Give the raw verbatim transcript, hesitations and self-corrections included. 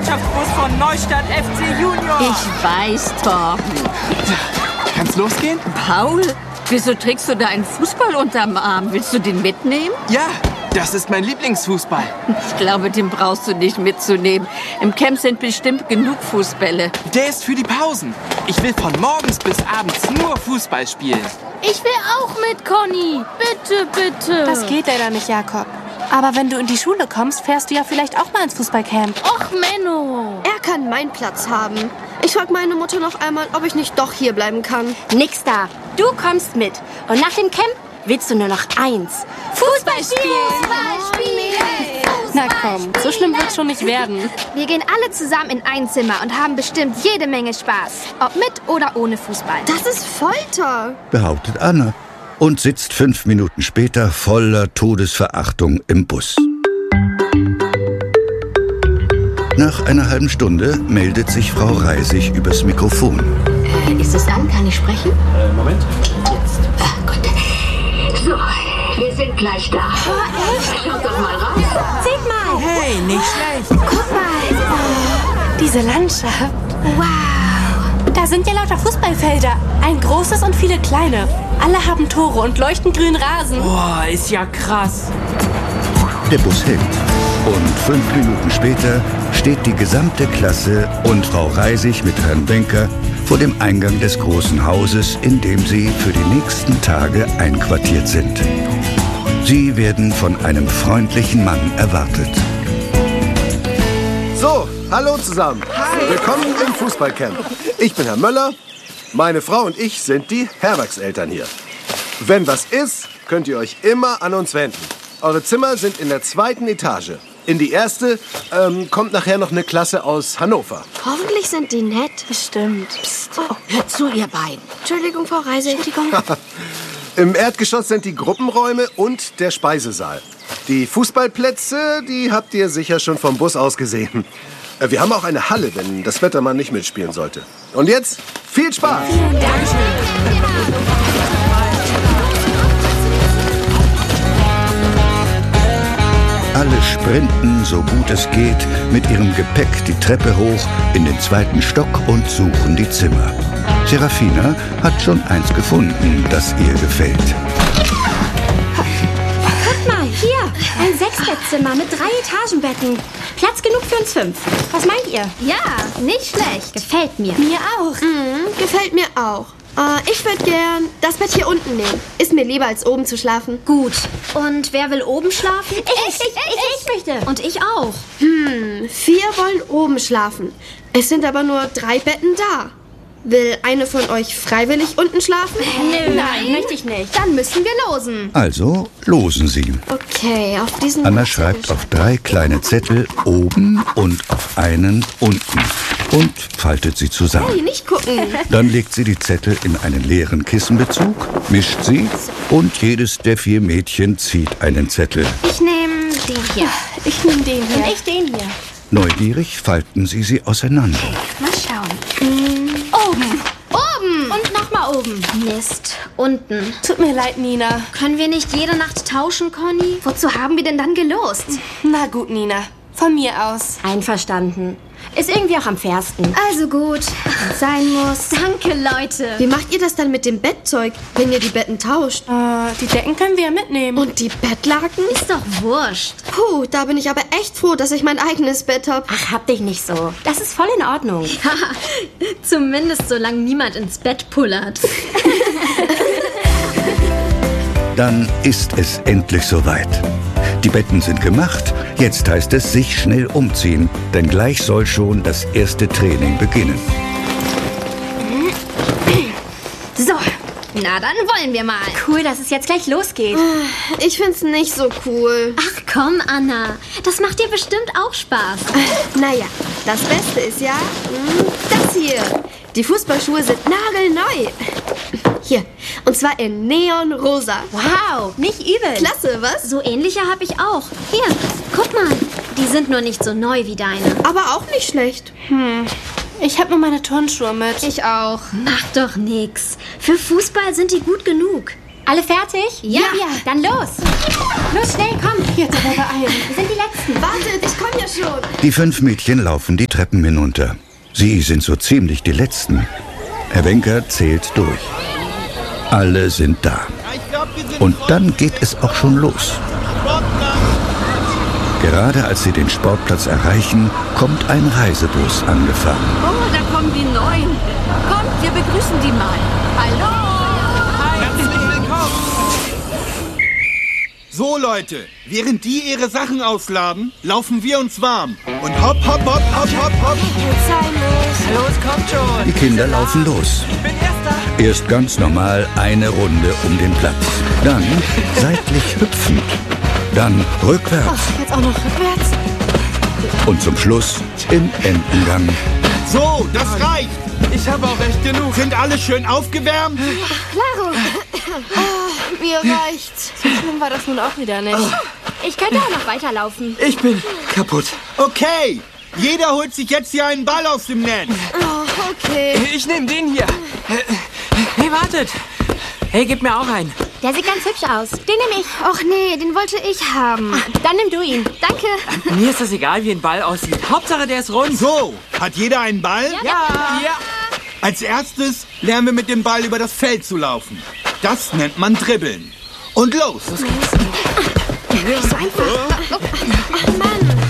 Mannschaftsbus von Neustadt F C Junior. Ich weiß, Torben. Kann's losgehen? Paul, wieso trägst du da einen Fußball unterm Arm? Willst du den mitnehmen? Ja, das ist mein Lieblingsfußball. Ich glaube, den brauchst du nicht mitzunehmen. Im Camp sind bestimmt genug Fußbälle. Der ist für die Pausen. Ich will von morgens bis abends nur Fußball spielen. Ich will auch mit, Conny. Bitte, bitte. Das geht leider nicht, Jakob. Aber wenn du in die Schule kommst, fährst du ja vielleicht auch mal ins Fußballcamp. Och, Menno. Er kann meinen Platz haben. Ich frage meine Mutter noch einmal, ob ich nicht doch hier bleiben kann. Nix da. Du kommst mit. Und nach dem Camp willst du nur noch eins. Fußball spielen. Fußball spielen. Na komm, so schlimm wird's schon nicht werden. Wir gehen alle zusammen in ein Zimmer und haben bestimmt jede Menge Spaß. Ob mit oder ohne Fußball. Das ist Folter, behauptet Anne und sitzt fünf Minuten später voller Todesverachtung im Bus. Nach einer halben Stunde meldet sich Frau Reisig übers Mikrofon. Äh, ist es an? Kann ich sprechen? Äh, Moment. Jetzt. Ah, gut. So, wir sind gleich da. Oh, echt? Schaut doch mal raus. Seht mal. Hey, nicht schlecht. Guck mal. Oh, diese Landschaft. Wow. Da sind ja lauter Fußballfelder. Ein großes und viele kleine. Alle haben Tore und leuchten grünen Rasen. Boah, ist ja krass. Der Bus hält. Und fünf Minuten später steht die gesamte Klasse und Frau Reisig mit Herrn Benker vor dem Eingang des großen Hauses, in dem sie für die nächsten Tage einquartiert sind. Sie werden von einem freundlichen Mann erwartet. So, hallo zusammen. Hi. Willkommen im Fußballcamp. Ich bin Herr Möller. Meine Frau und ich sind die Herwachseltern hier. Wenn was ist, könnt ihr euch immer an uns wenden. Eure Zimmer sind in der zweiten Etage. In die erste ähm, kommt nachher noch eine Klasse aus Hannover. Hoffentlich sind die nett. Bestimmt. Psst. Oh, hört zu, ihr beiden. Entschuldigung, Frau Reisig. Entschuldigung. Im Erdgeschoss sind die Gruppenräume und der Speisesaal. Die Fußballplätze, die habt ihr sicher schon vom Bus aus gesehen. Äh, Wir haben auch eine Halle, wenn das Wetter mal nicht mitspielen sollte. Und jetzt viel Spaß! Alle sprinten, so gut es geht, mit ihrem Gepäck die Treppe hoch in den zweiten Stock und suchen die Zimmer. Serafina hat schon eins gefunden, das ihr gefällt. Guck mal, hier. Ein Sechsbettzimmer mit drei Etagenbetten. Platz genug für uns fünf. Was meint ihr? Ja, nicht schlecht. Gefällt mir. Mir auch. Mhm, gefällt mir auch. Äh, ich würde gern das Bett hier unten nehmen. Ist mir lieber, als oben zu schlafen. Gut. Und wer will oben schlafen? Ich, ich, ich, ich, ich möchte. Und ich auch. Hm, vier wollen oben schlafen. Es sind aber nur drei Betten da. Will eine von euch freiwillig unten schlafen? Nö, nein, möchte ich nicht. Dann müssen wir losen. Also losen sie. Okay, auf diesen... Anna schreibt auf drei kleine Zettel oben und auf einen unten und faltet sie Hey, zusammen. nicht gucken. Dann legt sie die Zettel in einen leeren Kissenbezug, mischt sie und jedes der vier Mädchen zieht einen Zettel. Ich nehme den hier. Ich nehme den hier. Und ich den hier. Neugierig falten sie sie auseinander. Mal schauen. Oben. Oben. Und nochmal oben. Mist. Unten. Tut mir leid, Nina. Können wir nicht jede Nacht tauschen, Conny? Wozu haben wir denn dann gelost? Na gut, Nina. Von mir aus. Einverstanden. Ist irgendwie auch am fairsten. Also gut, wenn's sein muss. Danke, Leute. Wie macht ihr das dann mit dem Bettzeug, wenn ihr die Betten tauscht? Äh, die Decken können wir ja mitnehmen. Und die Bettlaken? Ist doch wurscht. Puh, da bin ich aber echt froh, dass ich mein eigenes Bett habe. Ach, hab dich nicht so. Das ist voll in Ordnung. Zumindest solange niemand ins Bett pullert. Dann ist es endlich soweit. Die Betten sind gemacht, jetzt heißt es sich schnell umziehen, denn gleich soll schon das erste Training beginnen. So, na dann wollen wir mal. Cool, dass es jetzt gleich losgeht. Ich find's nicht so cool. Ach komm, Anna. Das macht dir bestimmt auch Spaß. Naja, das Beste ist ja mh, das hier. Die Fußballschuhe sind nagelneu. Hier, und zwar in Neonrosa. Wow, nicht übel. Klasse, was? So ähnliche habe ich auch. Hier, guck mal. Die sind nur nicht so neu wie deine. Aber auch nicht schlecht. Hm. Ich habe nur meine Turnschuhe mit. Ich auch. Macht doch nix. Für Fußball sind die gut genug. Alle fertig? Ja. Ja. Dann los. Los, schnell, komm. Jetzt aber beeilen. Wir sind die Letzten. Wartet, ich komme ja schon. Die fünf Mädchen laufen die Treppen hinunter. Sie sind so ziemlich die Letzten. Herr Wenker zählt durch. Alle sind da. Und dann geht es auch schon los. Gerade als sie den Sportplatz erreichen, kommt ein Reisebus angefahren. Oh, da kommen die Neuen. Kommt, wir begrüßen die mal. Hallo! Herzlich willkommen. So, Leute, während die ihre Sachen ausladen, laufen wir uns warm. Und hopp, hopp, hopp, hopp, hopp, hopp. Los, kommt schon. Die Kinder laufen los. Ich bin Erster. Erst ganz normal eine Runde um den Platz. Dann seitlich hüpfend. Dann rückwärts. Jetzt auch noch rückwärts. Und zum Schluss im Entengang. So, das reicht. Ich habe auch echt genug. Sind alle schön aufgewärmt? Klaro. Oh, mir reicht's. So schlimm war das nun auch wieder nicht. Ich könnte auch noch weiterlaufen. Ich bin kaputt. Okay, jeder holt sich jetzt hier einen Ball aus dem Netz. Oh, okay. Ich nehme den hier. Hey, wartet. Hey, gib mir auch einen. Der sieht ganz hübsch aus. Den nehme ich. Och nee, den wollte ich haben. Dann nimm du ihn. Danke. Mir ist das egal, wie ein Ball aussieht. Hauptsache, der ist rund. So, hat jeder einen Ball? Ja. Ja. Als erstes lernen wir mit dem Ball über das Feld zu laufen. Das nennt man Dribbeln. Und los. So einfach. Oh Mann.